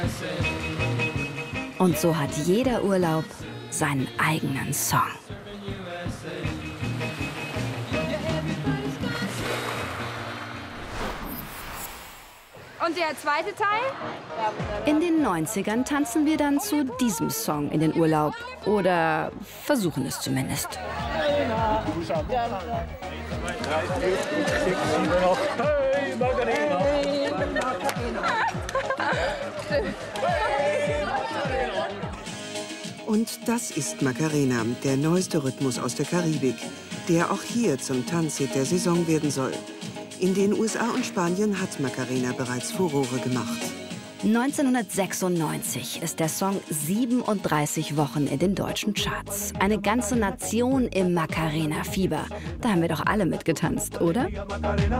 Und so hat jeder Urlaub seinen eigenen Song. Und der zweite Teil? In den 90ern tanzen wir dann zu diesem Song in den Urlaub. Oder versuchen es zumindest. Und das ist Macarena, der neueste Rhythmus aus der Karibik, der auch hier zum Tanzhit der Saison werden soll. In den USA und Spanien hat Macarena bereits Furore gemacht. 1996 ist der Song 37 Wochen in den deutschen Charts. Eine ganze Nation im Macarena-Fieber. Da haben wir doch alle mitgetanzt, oder?